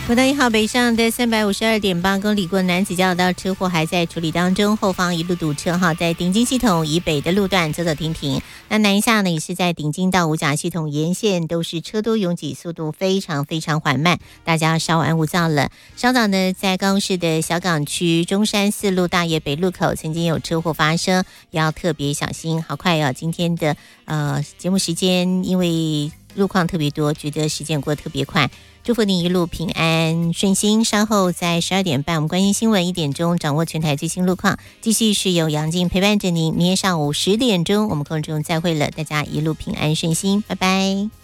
国道1号北上的352.8公里过南子交流道车祸还在处理当中，后方一路堵车哈，在顶金系统以北的路段走走停停。那南下呢也是在顶金到五甲系统沿线都是车多拥挤，速度非常非常缓慢，大家稍安勿躁了。稍早呢，在高雄市的小港区中山四路大业北路口曾经有车祸发生，要特别小心。好快哦，今天的节目时间因为路况特别多，觉得时间过得特别快。祝福你一路平安顺心。稍后在12点半，我们关心新闻1点钟，掌握全台最新路况。继续是由杨静陪伴着您，明天上午10点钟，我们空中再会了，大家一路平安顺心，拜拜。